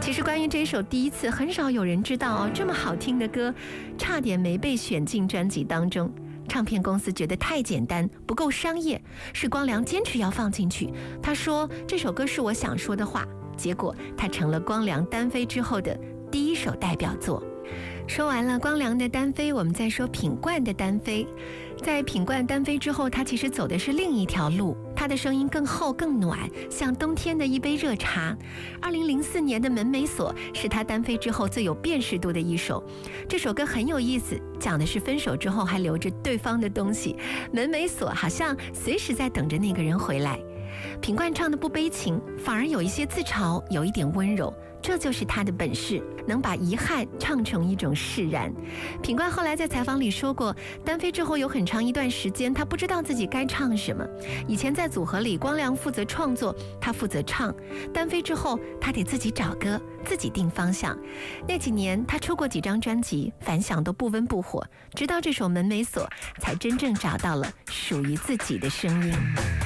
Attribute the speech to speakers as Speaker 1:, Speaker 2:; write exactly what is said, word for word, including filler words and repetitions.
Speaker 1: 其实关于这首第一次，很少有人知道哦，这么好听的歌，差点没被选进专辑当中。唱片公司觉得太简单，不够商业，是光良坚持要放进去。他说这首歌是我想说的话，结果它成了光良单飞之后的第一首代表作。说完了光良的单飞，我们再说品冠的单飞。在品冠单飞之后，他其实走的是另一条路，他的声音更厚更暖，像冬天的一杯热茶。二零零四年的《门没锁》是他单飞之后最有辨识度的一首。这首歌很有意思，讲的是分手之后还留着对方的东西，门没锁，好像随时在等着那个人回来。品冠唱的不悲情，反而有一些自嘲，有一点温柔，这就是他的本事，能把遗憾唱成一种释然。品冠后来在采访里说过，单飞之后有很长一段时间他不知道自己该唱什么。以前在组合里，光良负责创作，他负责唱，单飞之后他得自己找歌，自己定方向。那几年他出过几张专辑，反响都不温不火，直到这首《门没锁》才真正找到了属于自己的声音。